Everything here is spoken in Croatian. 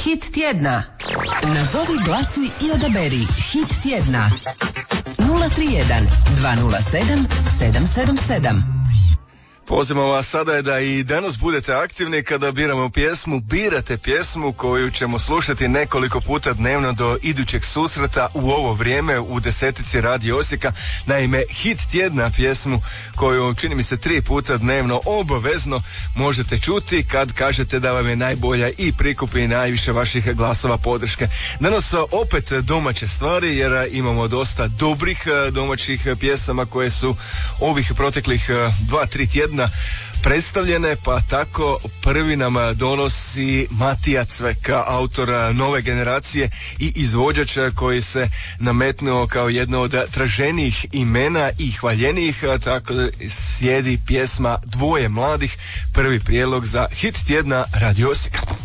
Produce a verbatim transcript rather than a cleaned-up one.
Hit tjedna. Nazovi, glasuj i odaberi hit tjedna. nula tri jedan dva nula sedam sedam sedam sedam. Pozivamo vas sada je da i danas budete aktivni kada biramo pjesmu. Birate pjesmu koju ćemo slušati nekoliko puta dnevno do idućeg susreta u ovo vrijeme u desetici Radio Osijeka. Naime, hit tjedna pjesmu koju čini mi se tri puta dnevno obavezno možete čuti kad kažete da vam je najbolja i prikupi najviše vaših glasova podrške. Danas opet domaće stvari jer imamo dosta dobrih domaćih pjesama koje su ovih proteklih dva, tri tjedna predstavljene, pa tako prvi nam donosi Matija Cveka, autor nove generacije i izvođač koji se nametnuo kao jedno od traženijih imena i hvaljenijih, tako sjedi pjesma Dvoje mladih, prvi prijedlog za hit tjedna Radio Osijeka.